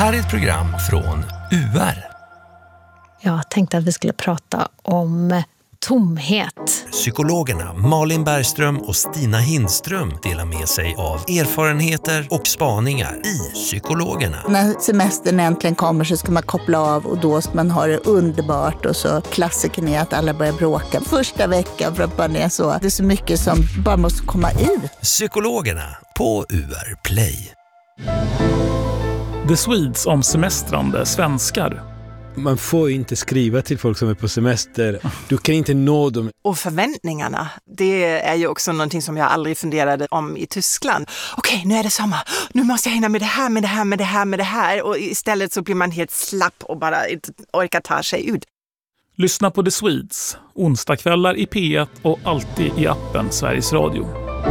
här är ett program från UR. Jag tänkte att vi skulle prata om tomhet. Psykologerna Malin Bergström och Stina Hindström delar med sig av erfarenheter och spaningar i Psykologerna. När semestern äntligen kommer så ska man koppla av och då ska man ha det underbart. Och så klassiken är att alla börjar bråka första veckan för att man är så. Det är så mycket som bara måste komma ut. Psykologerna på UR Play. The Swedes om semestrande svenskar. Man får inte skriva till folk som är på semester. Du kan inte nå dem. Och förväntningarna, det är ju också någonting som jag aldrig funderade om i Tyskland. Okej, nu är det sommar. Nu måste jag hinna med det här. Och istället så blir man helt slapp och bara inte orkar ta sig ut. Lyssna på The Swedes, onsdagskvällar i P1 och alltid i appen Sveriges Radio.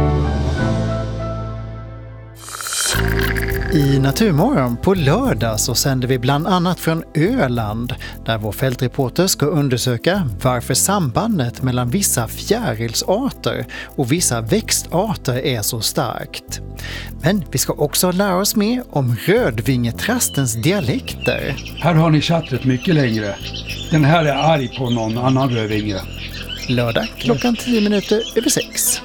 I Naturmorgon på lördag så sänder vi bland annat från Öland där vår fältreporter ska undersöka varför sambandet mellan vissa fjärilsarter och vissa växtarter är så starkt. Men vi ska också lära oss mer om rödvingetrastens dialekter. Här har ni chattret mycket längre. Den här är arg på någon annan rödvinge. Lördag klockan 6:10.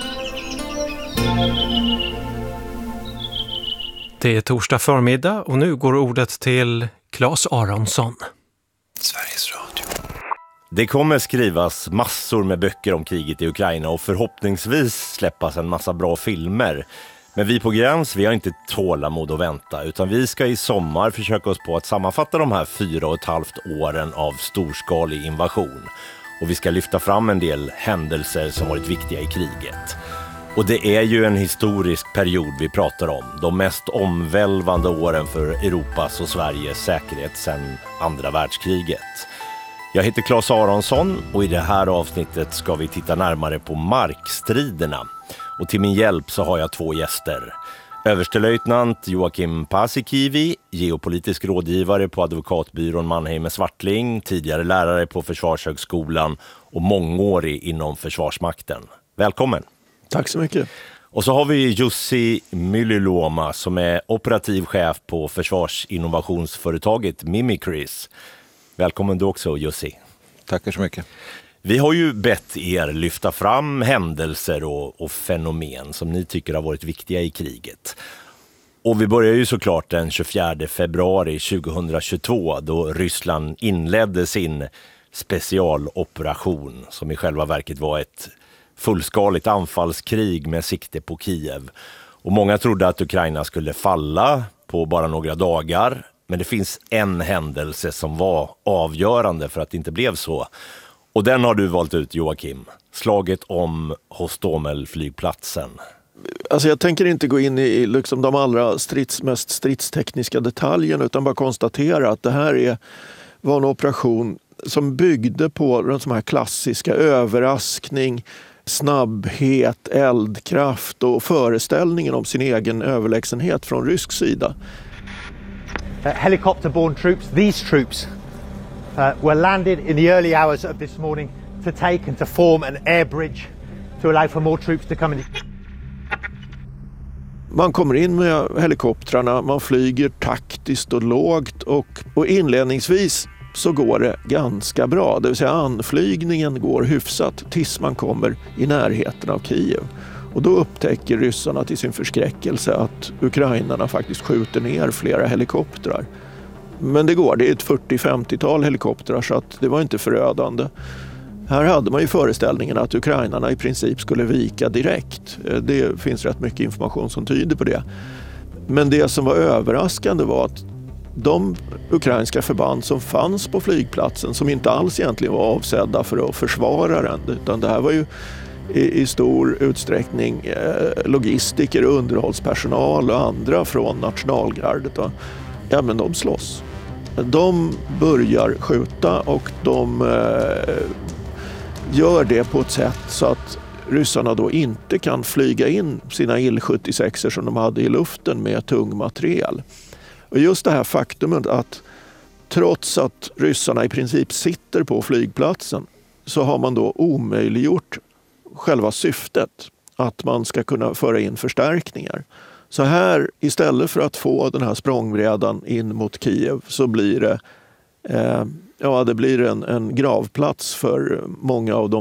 Det är torsdag förmiddag och nu går ordet till Claes Aronsson. Sveriges Radio. Det kommer skrivas massor med böcker om kriget i Ukraina och förhoppningsvis släppas en massa bra filmer. Men vi på Gräns, vi har inte tålamod att vänta utan vi ska i sommar försöka oss på att sammanfatta de här 4,5 åren av storskalig invasion. Och vi ska lyfta fram en del händelser som varit viktiga i kriget. Och det är ju en historisk period vi pratar om. De mest omvälvande åren för Europas och Sveriges säkerhet sedan andra världskriget. Jag heter Claes Aronsson och i det här avsnittet ska vi titta närmare på markstriderna. Och till min hjälp så har jag 2 gäster. Överstelöjtnant Joakim Paasikivi, geopolitisk rådgivare på advokatbyrån Mannheimer Swartling, tidigare lärare på Försvarshögskolan och mångårig inom Försvarsmakten. Välkommen! Tack så mycket. Och så har vi Jussi Myllyluoma som är operativ chef på försvarsinnovationsföretaget Mimikryss. Välkommen du också, Jussi. Tackar så mycket. Vi har ju bett er lyfta fram händelser och fenomen som ni tycker har varit viktiga i kriget. Och vi börjar ju såklart den 24 februari 2022 då Ryssland inledde sin specialoperation som i själva verket var ett fullskaligt anfallskrig med sikte på Kiev. Och många trodde att Ukraina skulle falla på bara några dagar. Men det finns en händelse som var avgörande för att det inte blev så. Och den har du valt ut, Joakim. Slaget om Hostomel-flygplatsen. Alltså jag tänker inte gå in i liksom de allra mest stridstekniska detaljerna utan bara konstatera att det här var en operation som byggde på den här klassiska överraskning, snabbhet, eldkraft och föreställningen om sin egen överlägsenhet från rysk sida. Helicopter-borne troops, these troops were landed in the early hours of this morning to take and to form an air bridge to allow for more troops to come in. Man kommer in med helikoptrarna, man flyger taktiskt och lågt och inledningsvis så går det ganska bra. Det vill säga anflygningen går hyfsat tills man kommer i närheten av Kiev. Och då upptäcker ryssarna till sin förskräckelse att ukrainarna faktiskt skjuter ner flera helikoptrar. Men det är ett 40-50-tal helikoptrar så att det var inte förödande. Här hade man ju föreställningen att ukrainarna i princip skulle vika direkt. Det finns rätt mycket information som tyder på det. Men det som var överraskande var att de ukrainska förband som fanns på flygplatsen som inte alls egentligen var avsedda för att försvara den utan det här var ju i stor utsträckning logistiker, underhållspersonal och andra från nationalgardet. Ja, men de slåss. De börjar skjuta och de gör det på ett sätt så att ryssarna då inte kan flyga in sina Il-76 som de hade i luften med tung materiel. Och just det här faktumet att trots att ryssarna i princip sitter på flygplatsen så har man då omöjliggjort själva syftet att man ska kunna föra in förstärkningar. Så här, istället för att få den här språngbrädan in mot Kiev, så blir det det blir en gravplats för många av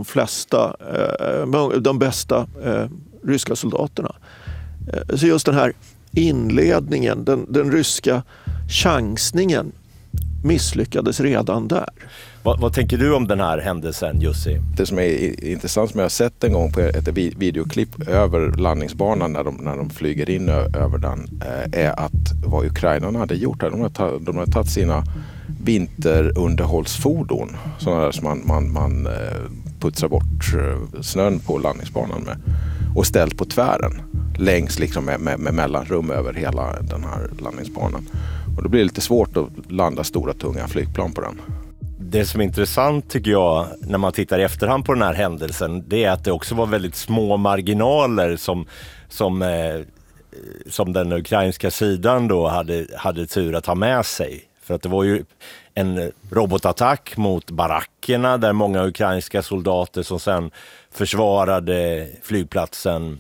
de bästa ryska soldaterna. Så just den här inledningen, den ryska chansningen misslyckades redan där. Vad tänker du om den här händelsen, Jussi? Det som är intressant, som jag har sett en gång på ett videoklipp över landningsbanan när de flyger in över den, är att vad ukrainarna hade gjort här. De har tagit sina vinterunderhållsfordon, sådana där som man putsar bort snön på landningsbanan med, och ställt på tvären längs liksom med mellanrum över hela den här landningsbanan. Och då blir det lite svårt att landa stora tunga flygplan på den. Det som är intressant tycker jag när man tittar i efterhand på den här händelsen, det är att det också var väldigt små marginaler som den ukrainska sidan då hade tur att ha med sig. För att det var ju en robotattack mot barackerna där många ukrainska soldater som sen försvarade flygplatsen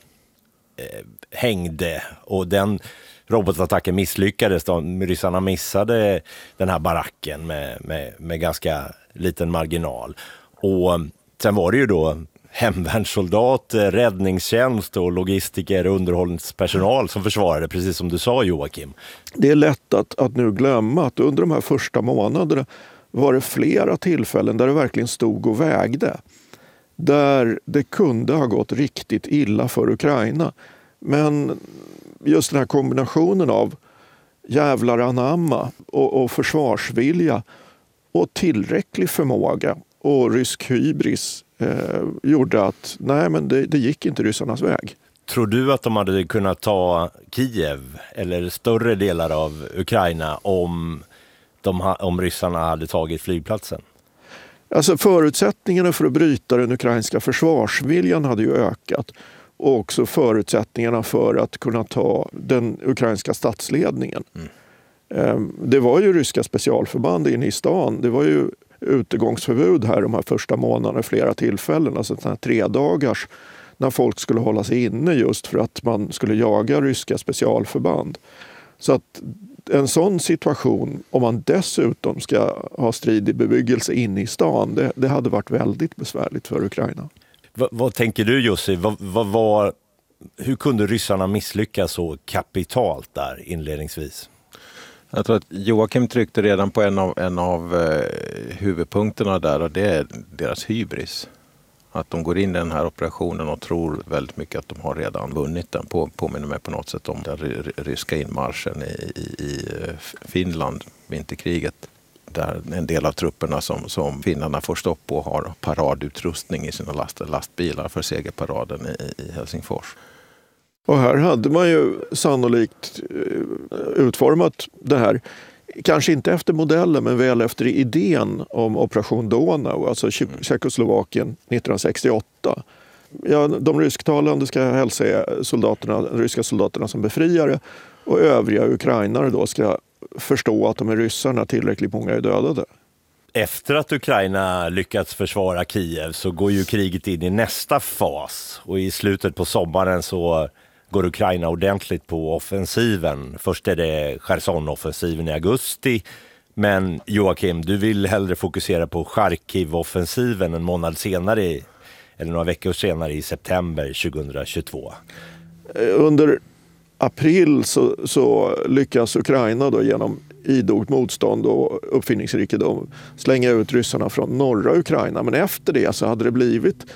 hängde, och den robotattacken misslyckades. Ryssarna missade den här baracken med ganska liten marginal. Och sen var det ju då hemvärnssoldater, räddningstjänst och logistiker och underhållspersonal som försvarade, precis som du sa, Joakim. Det är lätt att nu glömma att under de här första månaderna var det flera tillfällen där det verkligen stod och vägde. Där det kunde ha gått riktigt illa för Ukraina. Men just den här kombinationen av jävlar anamma och försvarsvilja och tillräcklig förmåga och rysk hybris gjorde att det gick inte ryssarnas väg. Tror du att de hade kunnat ta Kiev eller större delar av Ukraina om ryssarna hade tagit flygplatsen? Alltså förutsättningarna för att bryta den ukrainska försvarsviljan hade ju ökat. Och också förutsättningarna för att kunna ta den ukrainska statsledningen. Det var ju ryska specialförband inne i stan. Det var ju utegångsförbud här de här första månaderna, flera tillfällen. Alltså den här 3 dagars när folk skulle hålla sig inne just för att man skulle jaga ryska specialförband. Så att en sån situation, om man dessutom ska ha stridig bebyggelse inne i stan, det hade varit väldigt besvärligt för Ukraina. Vad tänker du, Jussi? Hur kunde ryssarna misslyckas så kapitalt där inledningsvis? Jag tror att Joakim tryckte redan på en av huvudpunkterna där, och det är deras hybris. Att de går in i den här operationen och tror väldigt mycket att de har redan vunnit den. Påminner mig på något sätt om den ryska inmarschen i Finland, vinterkriget. Där en del av trupperna som finnarna får stopp på har paradutrustning i sina lastbilar för segerparaden i Helsingfors. Och här hade man ju sannolikt utformat det här, kanske inte efter modellen men väl efter idén om Operation Donau, alltså Tjeckoslovakien 1968. Ja, de rysktalande ska hälsa ryska soldaterna som befriare, och övriga ukrainare då ska förstå att de är ryssarna, tillräckligt många är dödade. Efter att Ukraina lyckats försvara Kiev så går ju kriget in i nästa fas, och i slutet på sommaren så går Ukraina ordentligt på offensiven. Först är det Cherson-offensiven i augusti, men Joakim, du vill hellre fokusera på Charkiv-offensiven en månad senare, eller några veckor senare, i september 2022. Under april så lyckas Ukraina då genom idogt motstånd och uppfinningsrikedom slänga ut ryssarna från norra Ukraina. Men efter det så hade det blivit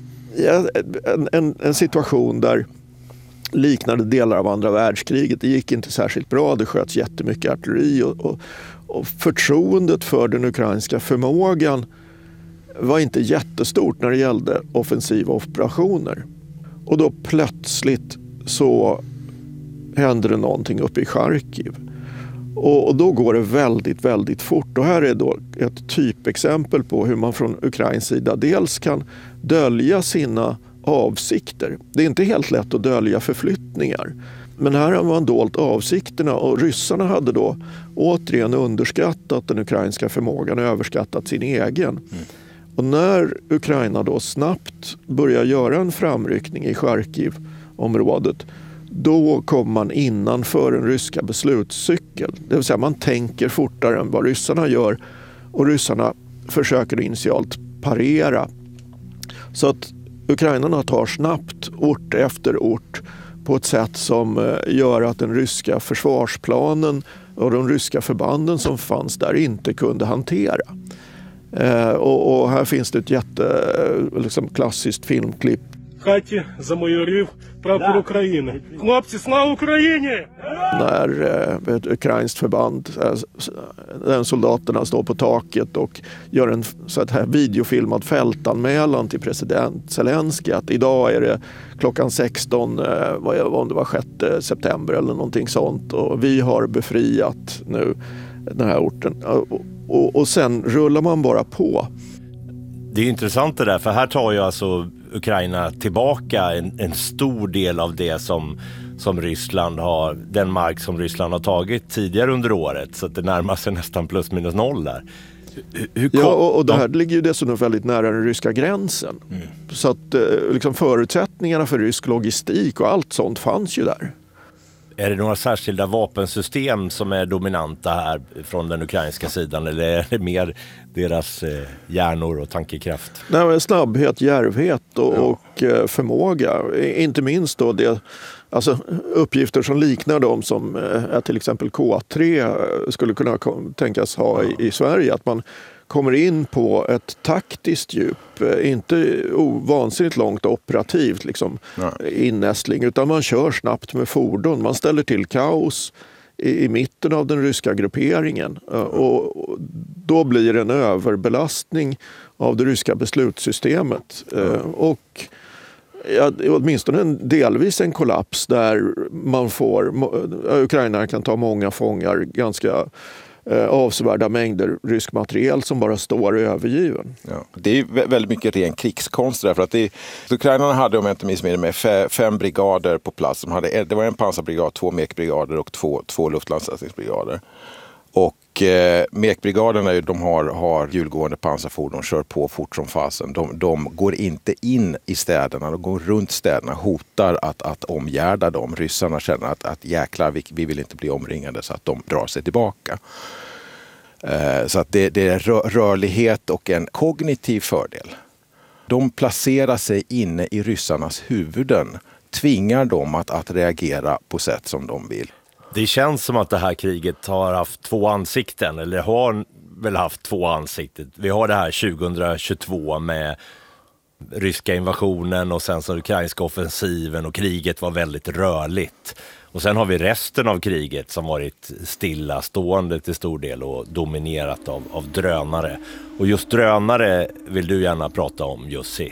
en situation där liknande delar av andra världskriget. Det gick inte särskilt bra, det sköts jättemycket artilleri och förtroendet för den ukrainska förmågan var inte jättestort när det gällde offensiva operationer. Och då plötsligt så händer det någonting uppe i Charkiv. Och då går det väldigt, väldigt fort. Och här är då ett typexempel på hur man från Ukrains sida dels kan dölja sina avsikter. Det är inte helt lätt att dölja förflyttningar. Men här har man dolt avsikterna, och ryssarna hade då återigen underskattat den ukrainska förmågan och överskattat sin egen. Och när Ukraina då snabbt börjar göra en framryckning i Charkiv-området då kommer man innanför den ryska beslutscykeln. Det vill säga man tänker fortare än vad ryssarna gör och ryssarna försöker initialt parera. Så att ukrainarna tar snabbt ort efter ort på ett sätt som gör att den ryska försvarsplanen och de ryska förbanden som fanns där inte kunde hantera. Och här finns det ett klassiskt filmklipp. Хаті за майорів прапор України. Хлопці, слава Україні! När ett ukrainskt förband, den soldaterna står på taket och gör en så här videofilmad fältanmälan till president Zelensky att idag är det klockan 16, om det var 6 september eller någonting sånt, och vi har befriat nu den här orten. Och sen rullar man bara på. Det är intressant det där, för här tar ju alltså Ukraina tillbaka en stor del av det som Ryssland har, den mark som Ryssland har tagit tidigare under året, så att det närmar sig nästan plus minus noll där. Och det här ligger ju dessutom väldigt nära den ryska gränsen. Så att liksom förutsättningarna för rysk logistik och allt sånt fanns ju där. Är det några särskilda vapensystem som är dominanta här från den ukrainska sidan, eller är det mer deras hjärnor och tankekraft? Nej, men snabbhet, djärvhet och förmåga. Inte minst då alltså uppgifter som liknar de som till exempel K3 skulle kunna tänkas ha i Sverige. Att man kommer in på ett taktiskt djup, inte vansinnigt långt operativt innästling, utan man kör snabbt med fordon. Man ställer till kaos i mitten av den ryska grupperingen och då blir det en överbelastning av det ryska beslutssystemet och åtminstone delvis en kollaps där Ukraina kan ta många fångar, ganska avsevärda mängder rysk materiel som bara står övergiven. Ja. Det är väldigt mycket ren krigskonst därför att ukrainarna hade, om jag inte missminner mig, 5 brigader på plats. Det var en pansarbrigad, 2 mekbrigader och 2 luftlandsättningsbrigader. Och mekbrigaderna de har hjulgående pansarfordon, kör på fort som fasen. De går inte in i städerna, de går runt städerna, hotar att omgärda dem. Ryssarna känner att jäklar, vi vill inte bli omringade, så att de drar sig tillbaka. Så att det är rörlighet och en kognitiv fördel. De placerar sig inne i ryssarnas huvuden, tvingar dem att reagera på sätt som de vill. Det känns som att det här kriget har haft 2 ansikten, eller har väl haft 2 ansikten. Vi har det här 2022 med ryska invasionen och sen så ukrainska offensiven, och kriget var väldigt rörligt. Och sen har vi resten av kriget som varit stillastående till stor del och dominerat av drönare. Och just drönare vill du gärna prata om, Jussi.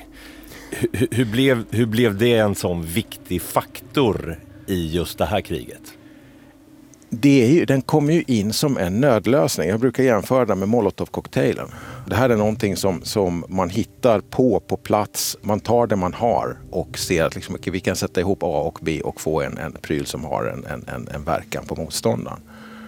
Hur blev det en sån viktig faktor i just det här kriget? Den kommer ju in som en nödlösning. Jag brukar jämföra det med Molotov-cocktailen. Det här är någonting som man hittar på plats. Man tar det man har och ser att vi kan sätta ihop A och B och få en pryl som har en verkan på motståndaren.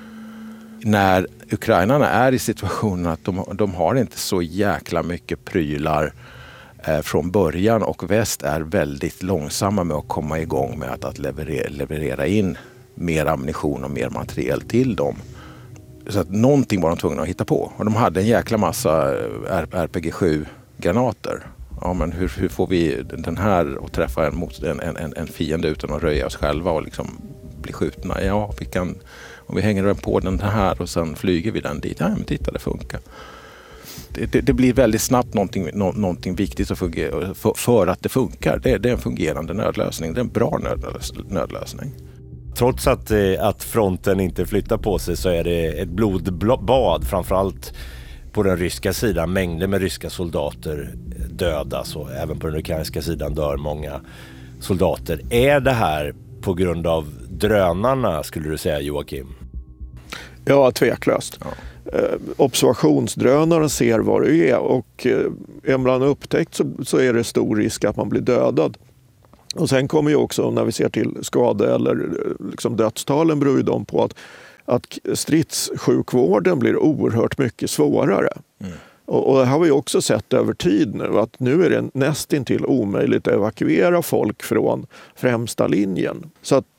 När ukrainarna är i situationen att de har inte så jäkla mycket prylar från början, och väst är väldigt långsamma med att komma igång med att leverera in mer ammunition och mer materiel till dem. Så att någonting var de tvungna att hitta på. Och de hade en jäkla massa RPG-7-granater. Ja, men hur får vi den här att träffa en fiende utan att röja oss själva och bli skjutna? Ja, om vi hänger den på den här och sen flyger vi den dit. Ja, men titta, det funkar. Det blir väldigt snabbt någonting viktigt att fungera, för att det funkar. Det är en fungerande nödlösning. Det är en bra nödlösning. Trots att fronten inte flyttar på sig så är det ett blodbad, framförallt på den ryska sidan. Mängder med ryska soldater dödas, och även på den ukrainska sidan dör många soldater. Är det här på grund av drönarna, skulle du säga, Joakim? Ja, tveklöst. Ja. Observationsdrönaren ser vad det är, och är man upptäckt så är det stor risk att man blir dödad. Och sen kommer ju också, när vi ser till skada eller dödstalen, beror ju de på att stridssjukvården blir oerhört mycket svårare. Och det har vi också sett över tid nu, att nu är det nästintill omöjligt att evakuera folk från främsta linjen. Så att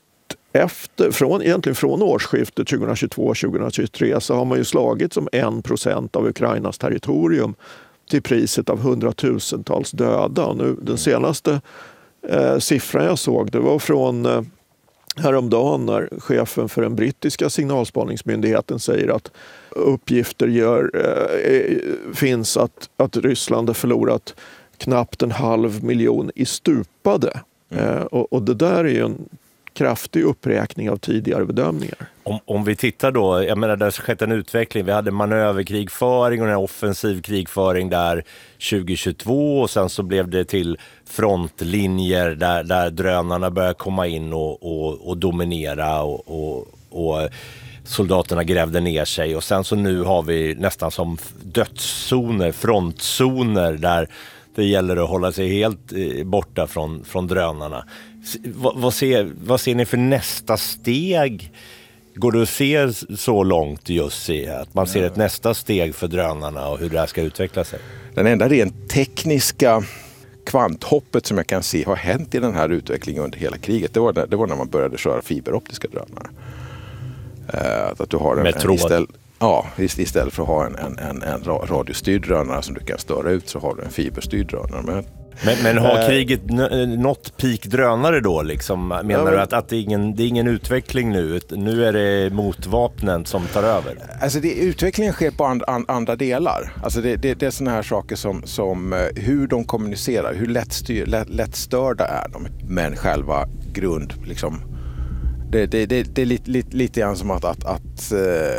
egentligen från årsskiftet 2022-2023 så har man ju slagit som 1% av Ukrainas territorium till priset av hundratusentals döda. Och nu, den senaste siffran jag såg, det var från häromdagen när chefen för den brittiska signalspaningsmyndigheten säger att uppgifter finns att Ryssland har förlorat knappt 500 000 i stupade. Och det där är ju en kraftig uppräkning av tidigare bedömningar. Om vi tittar då, jag menar det har skett en utveckling. Vi hade manöverkrigföring och en offensiv krigföring där 2022 och sen så blev det till frontlinjer där drönarna började komma in och dominera och soldaterna grävde ner sig. Och sen så nu har vi nästan som dödszoner, frontzoner där det gäller att hålla sig helt borta från drönarna. Vad ser ni för nästa steg? Går det att se så långt just att man ser ett nästa steg för drönarna och hur det här ska utveckla sig? Den enda rent tekniska kvanthoppet som jag kan se har hänt i den här utvecklingen under hela kriget, det var när man började köra fiberoptiska drönare. Att du har istället för att ha en radiostyrd drönare som du kan störa ut så har du en fiberstyrd drönare. Men har kriget nått peak drönare då? Liksom? Menar du att det är ingen utveckling nu? Nu är det motvapnen som tar över? Alltså utvecklingen sker på andra delar. Alltså det är såna här saker som hur de kommunicerar, hur lättstörda är de. Men själva grund liksom. Det är lite grann som att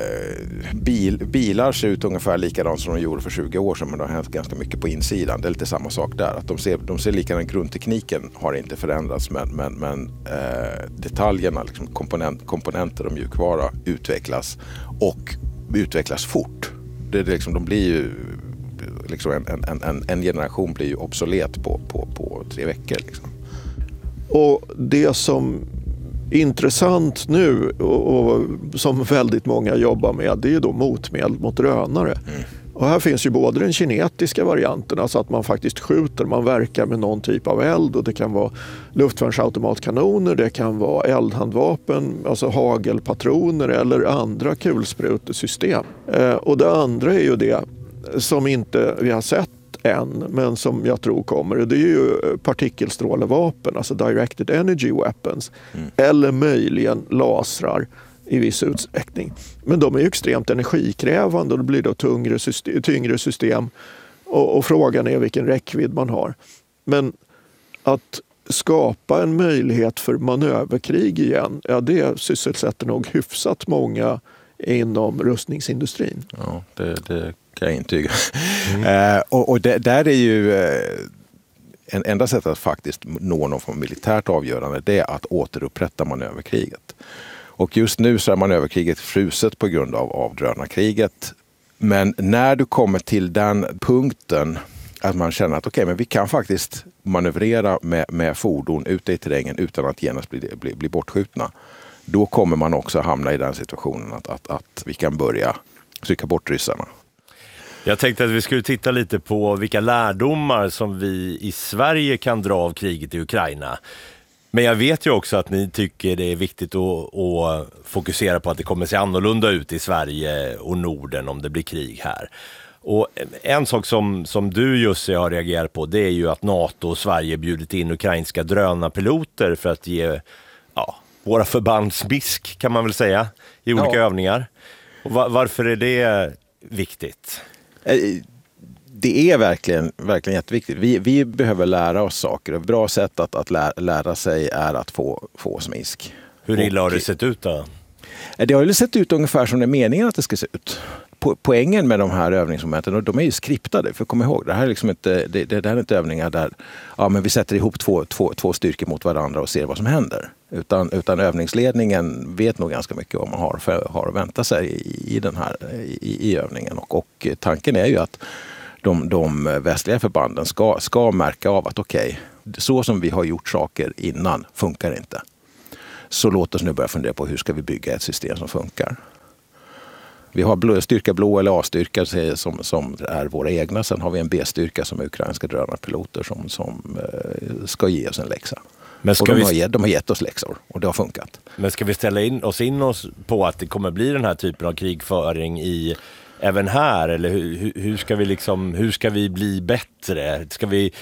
bilar ser ut ungefär likadant som de gjorde för 20 år sedan, men det har hänt ganska mycket på insidan. Det är lite samma sak där. Att de ser likadant, grundtekniken har inte förändrats, men detaljerna, liksom komponenter och mjukvara utvecklas och utvecklas fort. De blir ju liksom en generation blir ju obsolet på 3 veckor. Liksom. Och det som intressant nu och som väldigt många jobbar med, det är ju då motmedel mot drönare. Och här finns ju både den kinetiska varianten, alltså att man faktiskt skjuter, man verkar med någon typ av eld, och det kan vara luftvärnsautomatkanoner, det kan vara eldhandvapen, alltså hagelpatroner eller andra kulsprutesystem. Och det andra är ju det som inte vi har sett än, men som jag tror kommer. Det är ju partikelstrålevapen, alltså directed energy weapons, eller möjligen lasrar i viss utsträckning. Men de är ju extremt energikrävande och det blir då tyngre system och frågan är vilken räckvidd man har. Men att skapa en möjlighet för manöverkrig igen, det sysselsätter nog hyfsat många inom rustningsindustrin. Ja, det kan jag intyga. Och där är ju en enda sätt att faktiskt nå någon form av militärt avgörande, det är att återupprätta manöverkriget. Och just nu så är manöverkriget fruset på grund av drönarkriget. Men när du kommer till den punkten att man känner att men vi kan faktiskt manövrera med fordon ute i terrängen utan att genast bli bortskjutna. Då kommer man också hamna i den situationen att vi kan börja trycka bort ryssarna. Jag tänkte att vi skulle titta lite på vilka lärdomar som vi i Sverige kan dra av kriget i Ukraina. Men jag vet ju också att ni tycker det är viktigt att fokusera på att det kommer se annorlunda ut i Sverige och Norden om det blir krig här. Och en sak som du Jussi har reagerat på, det är ju att NATO och Sverige bjudit in ukrainska drönarpiloter för att ge våra förbandsbisk, kan man väl säga, i olika övningar. Och varför är det viktigt? Det är verkligen jätteviktigt. Vi behöver lära oss saker. Ett bra sätt att lära sig är att få smisk. Hur illa har det sett ut då? Det har ju sett ut ungefär som det är meningen att det ska se ut. Poängen med de här övningsmomenten, de är ju skriptade, för kom ihåg, det här är liksom inte, det här är inte övningar där men vi sätter ihop två styrkor mot varandra och ser vad som händer. Utan övningsledningen vet nog ganska mycket vad man har att vänta sig i övningen. Och tanken är ju att de västliga förbanden ska märka av att så som vi har gjort saker innan funkar inte. Så låt oss nu börja fundera på hur ska vi bygga ett system som funkar. Vi har styrka blå eller A-styrka som är våra egna. Sen har vi en B-styrka som är ukrainska drönarpiloter som ska ge oss en läxa. Men och de har gett oss läxor och det har funkat. Men ska vi ställa in oss på att det kommer bli den här typen av krigföring även här, eller hur ska vi bli bättre? Ska vi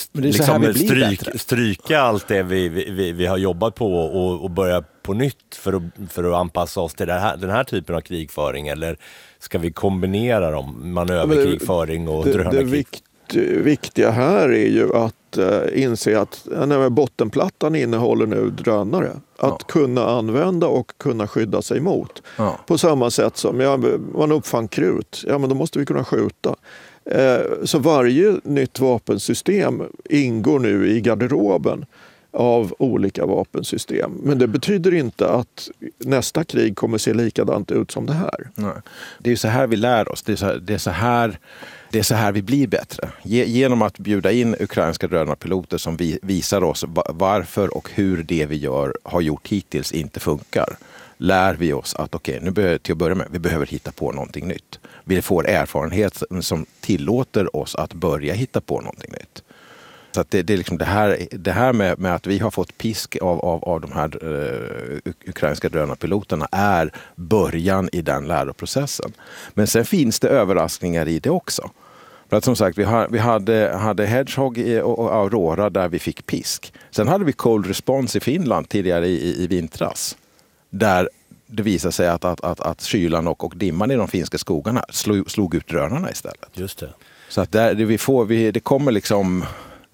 stryka allt det vi har jobbat på och börja på nytt för att anpassa oss till den här typen av krigföring, eller ska vi kombinera dem, manöverkrigföring och drönarkrig? Det viktiga här är ju att inse att bottenplattan innehåller nu drönare. Att kunna använda och kunna skydda sig mot. Ja. På samma sätt som man uppfann krut, men då måste vi kunna skjuta. Så varje nytt vapensystem ingår nu i garderoben av olika vapensystem. Men det betyder inte att nästa krig kommer se likadant ut som det här. Nej. Det är ju så här vi lär oss. Det är så här vi blir bättre. Genom att bjuda in ukrainska drönarpiloter som visar oss varför och hur det vi har gjort hittills inte funkar. Lär vi oss att till att börja med, vi behöver hitta på någonting nytt. Vi får erfarenhet som tillåter oss att börja hitta på någonting nytt. Så att det är liksom det här med att vi har fått pisk av de här ukrainska drönarpiloterna är början i den läroprocessen. Men sen finns det överraskningar i det också. För att som sagt, vi hade Hedgehog och Aurora där vi fick pisk. Sen hade vi Cold Response i Finland tidigare i vintras. Där det visade sig att kylan och dimman i de finska skogarna slog ut drönarna istället. Just det. Så att det kommer liksom...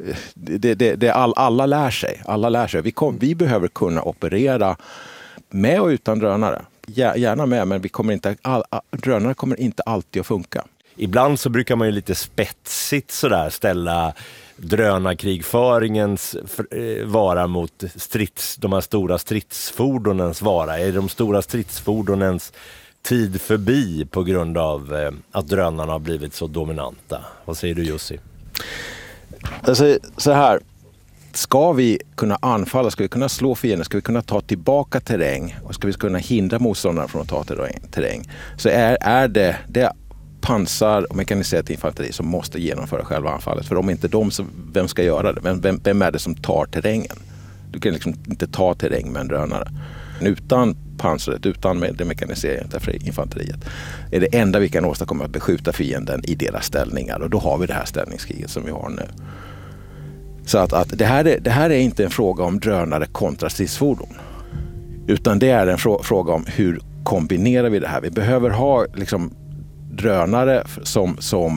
Alla lär sig. Vi behöver kunna operera med och utan drönare. Gärna med, men drönare kommer inte alltid att funka. Ibland så brukar man ju lite spetsigt sådär ställa drönarkrigföringens vara mot de här stora stridsfordonens vara. Är de stora stridsfordonens tid förbi på grund av att drönarna har blivit så dominanta? Vad säger du, Jussi? Alltså, så här, ska vi kunna anfalla, ska vi kunna slå fienden, ska vi kunna ta tillbaka terräng och ska vi kunna hindra motståndare från att ta terräng, så är det pansar och mekaniserat infanteri som måste genomföra själva anfallet. För om inte de, så vem ska göra det? Vem är det som tar terrängen? Du kan liksom inte ta terräng med en drönare. Utan pansaret, utan det mekaniserade infanteriet är det enda vi kan åstadkomma att beskjuta fienden i deras ställningar, och då har vi det här ställningskriget som vi har nu. Så att det här är inte en fråga om drönare kontra stridsfordon, utan det är en fråga om hur kombinerar vi det här. Vi behöver ha liksom drönare som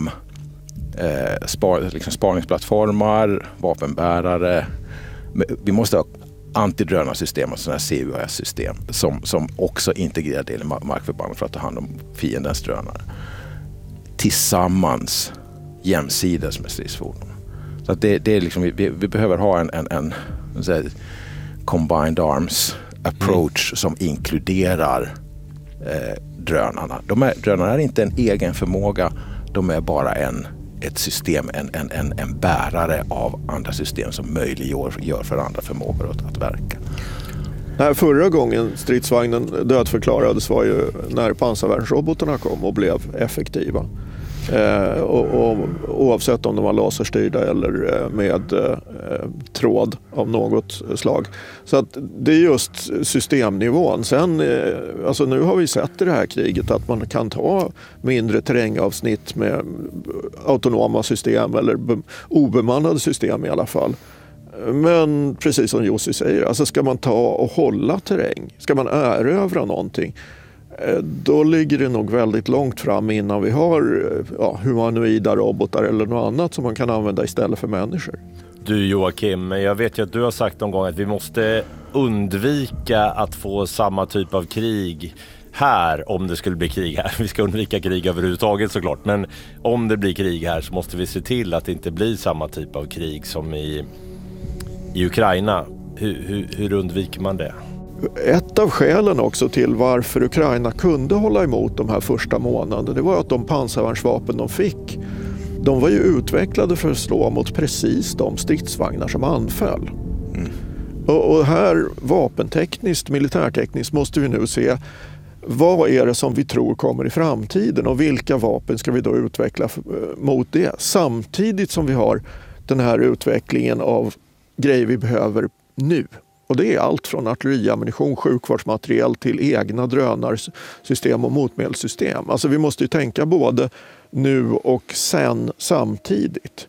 spaningsplattformar, vapenbärare. Vi måste ha antidrönarsystem och sådana här CUAS-system som också integrerar del i markförbanden för att ta hand om fiendens drönare. Tillsammans jämsides med stridsfordon. Så att det är liksom, vi behöver ha en combined arms approach som inkluderar drönarna. Drönarna är inte en egen förmåga, de är bara ett system, en bärare av andra system som möjliggör för andra förmågor att verka. Förra gången stridsvagnen dödförklarades var ju när pansarvärnsrobotarna kom och blev effektiva. Och oavsett om de var laserstyrda eller med tråd av något slag. Så att det är just systemnivån. Sen, alltså nu har vi sett i det här kriget att man kan ta mindre terrängavsnitt med autonoma system eller obemannade system i alla fall. Men precis som Jussi säger, alltså ska man ta och hålla terräng, ska man erövra någonting, då ligger det nog väldigt långt fram innan vi har humanoida robotar eller något annat som man kan använda istället för människor. Du Joakim, jag vet ju att du har sagt någon gång att vi måste undvika att få samma typ av krig här om det skulle bli krig här. Vi ska undvika krig överhuvudtaget såklart, men om det blir krig här så måste vi se till att det inte blir samma typ av krig som i Ukraina. Hur undviker man det? Ett av skälen också till varför Ukraina kunde hålla emot de här första månaderna, det var att de pansarvärnsvapen de fick, de var ju utvecklade för att slå mot precis de stridsvagnar som anföll. Och här vapentekniskt, militärtekniskt måste vi nu se vad är det som vi tror kommer i framtiden och vilka vapen ska vi då utveckla mot det, samtidigt som vi har den här utvecklingen av grejer vi behöver nu. Och det är allt från artilleriammunition, sjukvårdsmateriel till egna drönarsystem och motmedelssystem. Alltså vi måste ju tänka både nu och sen samtidigt.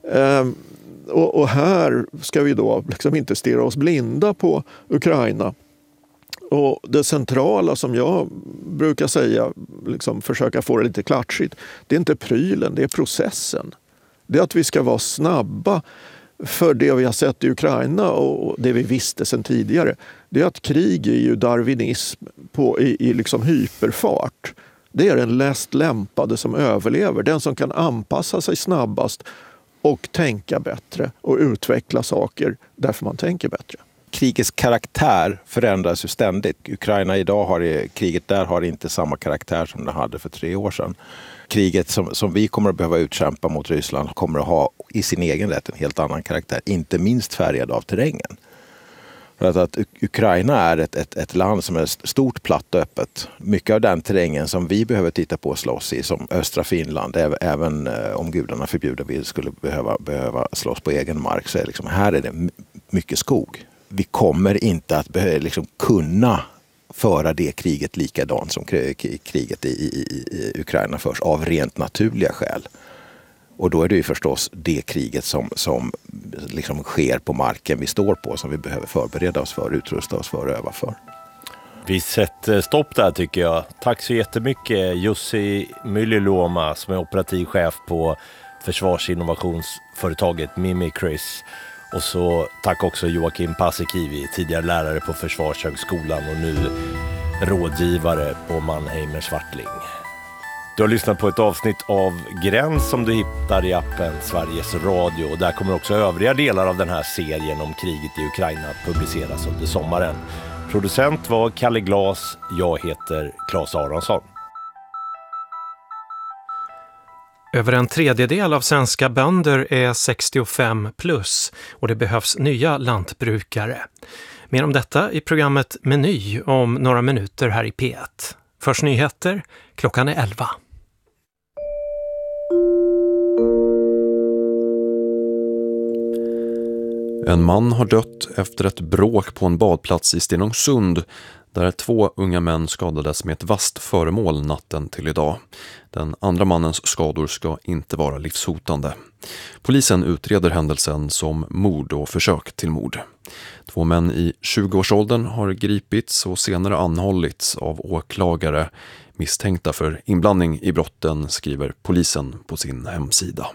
Och här ska vi då liksom inte stirra oss blinda på Ukraina. Och det centrala som jag brukar säga, liksom försöka få det lite klatschigt, det är inte prylen, det är processen. Det är att vi ska vara snabba. För det vi har sett i Ukraina och det vi visste sedan tidigare, det är att krig är ju darwinism i liksom hyperfart. Det är den läst lämpade som överlever, den som kan anpassa sig snabbast och tänka bättre och utveckla saker därför man tänker bättre. Krigets karaktär förändras ju ständigt. Ukraina idag kriget där har inte samma karaktär som det hade för 3 år sedan. Kriget som vi kommer att behöva utkämpa mot Ryssland kommer att ha i sin egen rätt en helt annan karaktär, inte minst färgad av terrängen. För att Ukraina är ett land som är stort, platt och öppet. Mycket av den terrängen som vi behöver titta på och slåss i, som östra Finland, även om gudarna förbjuder vi skulle behöva slåss på egen mark, så är liksom, här är det mycket skog. Vi kommer inte att kunna föra det kriget likadant som kriget i Ukraina förs av rent naturliga skäl. Och då är det ju förstås det kriget som liksom sker på marken vi står på som vi behöver förbereda oss för, utrusta oss för och öva för. Vi sätter stopp där tycker jag. Tack så jättemycket Jussi Myllyluoma som är operativ chef på försvarsinnovationsföretaget Mimikryss. Och så tack också Joakim Paasikivi, tidigare lärare på Försvarshögskolan och nu rådgivare på Mannheimer Swartling. Du har lyssnat på ett avsnitt av Gräns som du hittar i appen Sveriges Radio. Och där kommer också övriga delar av den här serien om kriget i Ukraina att publiceras under sommaren. Producent var Kalle Glas, jag heter Claes Aronsson. Över en tredjedel av svenska bönder är 65 plus och det behövs nya lantbrukare. Mer om detta i programmet Meny om några minuter här i P1. Först nyheter, klockan är 11. En man har dött efter ett bråk på en badplats i Stenungsund där 2 unga män skadades med ett vasst föremål natten till idag. Den andra mannens skador ska inte vara livshotande. Polisen utreder händelsen som mord och försök till mord. 2 män i 20-årsåldern har gripits och senare anhållits av åklagare misstänkta för inblandning i brotten, skriver polisen på sin hemsida.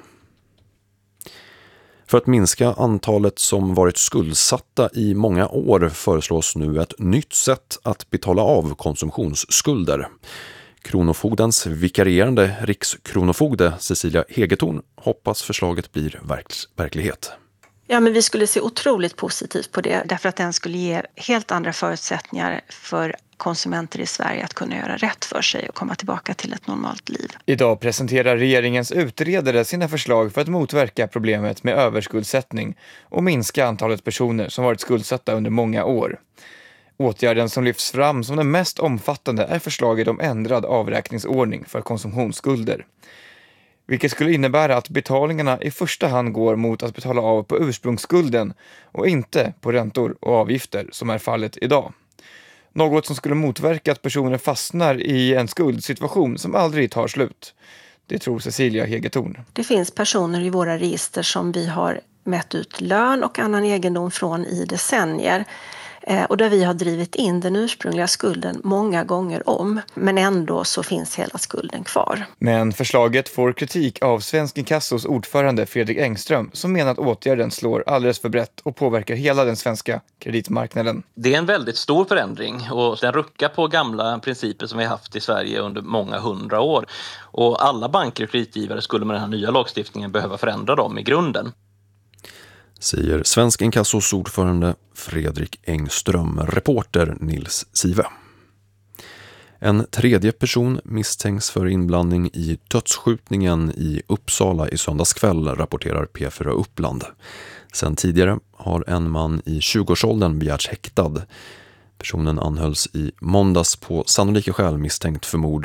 För att minska antalet som varit skuldsatta i många år föreslås nu ett nytt sätt att betala av konsumtionsskulder. Kronofogdens vikarierande rikskronofogde Cecilia Hegetorn hoppas förslaget blir verklighet. Ja, men vi skulle se otroligt positivt på det därför att den skulle ge helt andra förutsättningar för konsumenter i Sverige att kunna göra rätt för sig och komma tillbaka till ett normalt liv. Idag presenterar regeringens utredare sina förslag för att motverka problemet med överskuldsättning och minska antalet personer som varit skuldsatta under många år. Åtgärden som lyfts fram som den mest omfattande är förslaget om ändrad avräkningsordning för konsumtionsskulder. Vilket skulle innebära att betalningarna i första hand går mot att betala av på ursprungsskulden och inte på räntor och avgifter som är fallet idag. Något som skulle motverka att personer fastnar i en skuldsituation som aldrig tar slut. Det tror Cecilia Hegetorn. Det finns personer i våra register som vi har mätt ut lön och annan egendom från i decennier. Och där vi har drivit in den ursprungliga skulden många gånger om. Men ändå så finns hela skulden kvar. Men förslaget får kritik av Svensk Inkassos ordförande Fredrik Engström som menar att åtgärden slår alldeles för brett och påverkar hela den svenska kreditmarknaden. Det är en väldigt stor förändring och den ruckar på gamla principer som vi har haft i Sverige under många 100 år. Och alla banker och kreditgivare skulle med den här nya lagstiftningen behöva förändra dem i grunden. Säger Svensk Inkassos ordförande Fredrik Engström, reporter Nils Sive. En tredje person misstänks för inblandning i dödsskjutningen i Uppsala i söndagskväll, rapporterar P4 Uppland. Sen tidigare har en man i 20-årsåldern begärts häktad. Personen anhölls i måndags på sannolika skäl misstänkt för mord